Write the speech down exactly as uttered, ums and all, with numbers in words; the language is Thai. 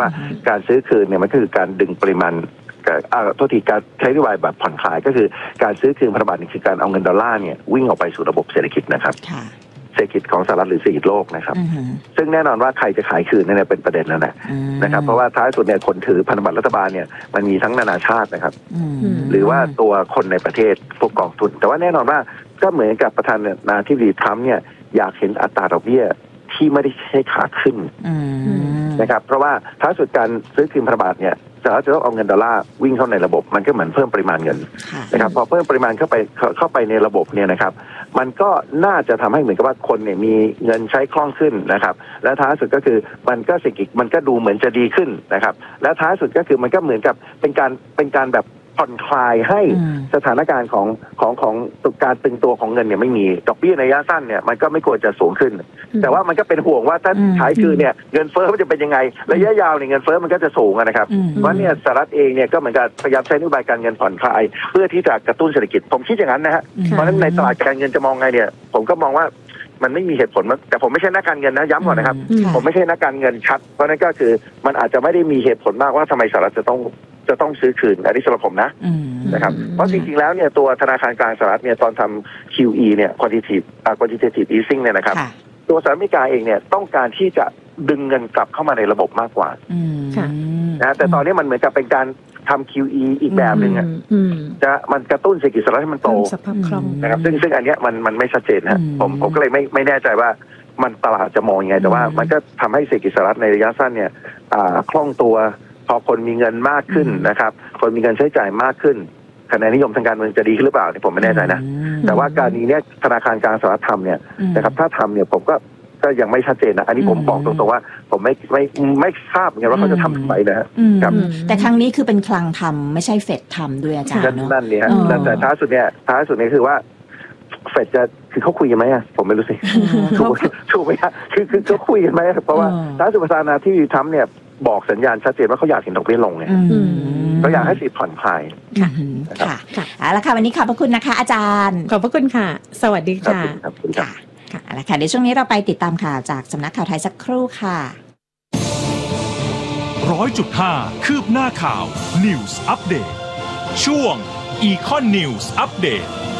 ว่าการซื้อคืนเนี่ยมันคือการดึงปริมาณอ่าโทษทีการใช้นโยบายแบบผ่อนคลายก็คือการซื้อคืนพันธบัตรนี่คือการเอาเงินดอลลาร์เนี่ยวิ่งออกไปสู่ระบบเศรษฐกิจนะครับเศรษฐกิจของสหรัฐหรือเศรษฐกิจโลกนะครับซึ่งแน่นอนว่าใครจะขายคืนนี่เป็นประเด็นแล้วนะนะครับเพราะว่าท้ายสุดเนี่ยคนถือพันธบัตรรัฐบาลเนี่ยมันมีทั้งนานาชาตินะครับหรือว่าตัวคนในประเทศพวกกองทุนแต่ว่าแน่นอนว่าก็เหมือนกับประธานาธิบดีทรัมป์เนี่ยอยากเห็นอัตราดอกเบี้ยที่ไม่ได้ใช้ขาขึ้นนะครับเพราะว่าท้ายสุดการซื้อคืนพันธบัตรเนี่ยสหรัฐจะต้องเอาเงินดอลลาร์วิ่งเข้าในระบบมันก็เหมือนเพิ่มปริมาณเงินนะครับพอเพิ่มปริมาณเข้าไปเข้าไปในระบบเนี่ยนะครับมันก็น่าจะทำให้เหมือนกับว่าคนเนี่ยมีเงินใช้คล่องขึ้นนะครับและท้ายสุดก็คือมันก็เศรษฐกิจมันก็ดูเหมือนจะดีขึ้นนะครับและท้ายสุดก็คือมันก็เหมือนกับเป็นการเป็นการแบบผ่อนคลายให้สถานการณ์ของของของการตึงตัวของเงินเนี่ยไม่มีดอกเบี้ยในระยะสั้นเนี่ยมันก็ไม่ควรจะสูงขึ้นแต่ว่ามันก็เป็นห่วงว่าถ้าขายคืนเนี่ยเงินเฟ้อมันจะเป็นยังไงระยะยาวเนี่ยเงินเฟ้อมันก็จะสูงนะครับเพราะเนี่ยสหรัฐเองเนี่ยก็เหมือนกับพยายามใช้นโยบายการเงินผ่อนคลายเพื่อที่จะกระตุ้นเศรษฐกิจผมคิดอย่างนั้นนะฮะเพราะฉะนั้นในตลาดการเงินจะมองไงเนี่ยผมก็มองว่ามันไม่มีเหตุผลแต่ผมไม่ใช่นักการเงินนะย้ำก่อนนะครับผมไม่ใช่นักการเงินชัดเพราะนั่นก็คือมันอาจจะไม่ได้มีเหตุผลมากว่าทำไมสหรัฐจะต้องจะต้องซื้อคืนอันนี้สำหรับผมนะนะครับเพราะจริงๆแล้วเนี่ยตัวธนาคารกลางสหรัฐเนี่ยตอนทำ คิว อี เนี่ย quantitative quantitative easing เนี่ยนะครับตัวสหรัฐอเมริกาเองเนี่ยต้องการที่จะดึงเงินกลับเข้ามาในระบบมากกว่านะแต่ตอนนี้มันเหมือนกับเป็นการทำ คิว อี อีกแบบหนึ่งอ่ะจะมันกระตุ้นเศรษฐกิจสหรัฐให้มันโตนะครับซึ่งซึ่งอันเนี้ยมันมันไม่ชัดเจนนะผมผมก็เลยไม่ไม่แน่ใจว่ามันตลาดจะมองยังไงแต่ว่ามันก็ทำให้เศรษฐกิจสหรัฐในระยะสั้นเนี่ยคล่องตัวพอคนมีเงินมากขึ้นนะครับคนมีเงินใช้จ่ายมากขึ้นคะแนนนิยมทางการเมืองจะดีขึ้นหรือเปล่าผมไม่แน่ใจนะแต่ว่าการนี้เนี่ยธนาคารกลางสหรัฐทำเนี่ยนะครับถ้าทำเนี่ยผมก็ก็ยังไม่ชัดเจนนะอันนี้ผมบอกตรงๆว่าผมไม่ไม่ไม่ทราบเหมือนกันว่าเขาจะทำทำไมนะครับแต่ครั้งนี้คือเป็นคลังทำไม่ใช่เฟดทำด้วยอาจารย์เนาะนั่นนี่ฮะแต่ท้ายสุดเนี่ยท้ายสุดเนี่ยคือว่าเฟดจะคือเขาคุยกันไหมอ่ะผมไม่รู้สิถูกถูกไหมฮะคือคือเขาคุยกันไหมเพราะว่าท้ายสุดประธานาธิบดีทรัมป์เนี่ยบอกสัญญาณชัดเจนว่าเขาอยากเห็นดอกเบี้ยลงไงเขาอยากให้สิผ่อนคลายค่ะเอาละค่ะวันนี้ขอบพระคุณนะคะอาจารย์ขอบพระคุณค่ะสวัสดีค่ะค่ะเอาละค่ะในช่วงนี้เราไปติดตามข่าวจากสำนักข่าวไทยสักครู่ค่ะร้อยจุดห้าคืบหน้าข่าว News Update ช่วง Econ News Update